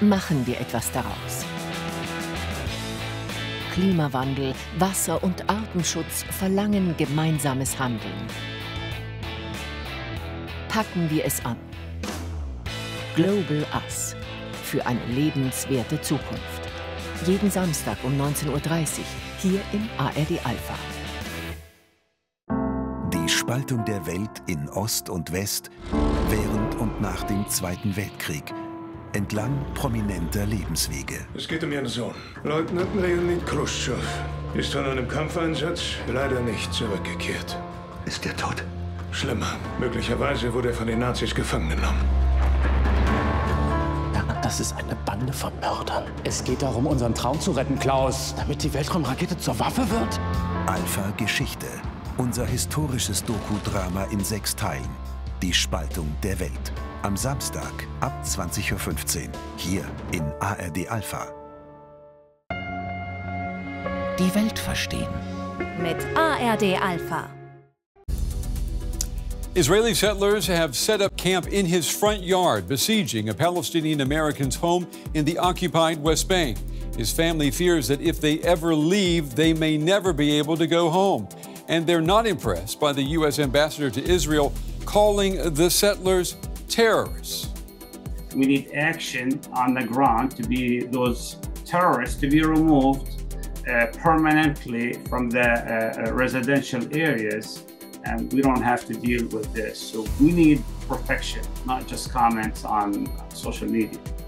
Machen wir etwas daraus. Klimawandel, Wasser- und Artenschutz verlangen gemeinsames Handeln. Packen wir es an. Global Us. Für eine lebenswerte Zukunft. Jeden Samstag um 19:30 Uhr hier im ARD Alpha. Die Spaltung der Welt in Ost und West während und nach dem Zweiten Weltkrieg. Entlang prominenter Lebenswege. Es geht um Ihren Sohn. Leutnant Leonid Khrushchev ist von einem Kampfeinsatz leider nicht zurückgekehrt. Ist er tot? Schlimmer. Möglicherweise wurde er von den Nazis gefangen genommen. Das ist eine Bande von Mördern. Es geht darum, unseren Traum zu retten, Klaus, damit die Weltraumrakete zur Waffe wird. Alpha Geschichte. Unser historisches Doku-Drama in 6 Teilen. Die Spaltung der Welt. Am Samstag ab 20:15 Uhr. Hier in ARD Alpha. Die Welt verstehen. Mit ARD Alpha. Israeli settlers have set up camp in his front yard, besieging a Palestinian American's home in the occupied West Bank. His family fears that if they ever leave, they may never be able to go home. And they're not impressed by the U.S. ambassador to Israel calling the settlers terrorists. We need action on the ground to be those terrorists to be removed permanently from the residential areas. And we don't have to deal with this. So we need protection, not just comments on social media.